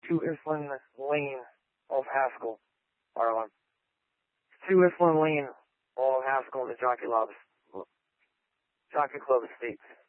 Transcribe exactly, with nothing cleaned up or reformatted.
two Islin Lane off Haskell, Harlem. two Islin Lane off Haskell in the Jockey Club, Jockey Club Estates.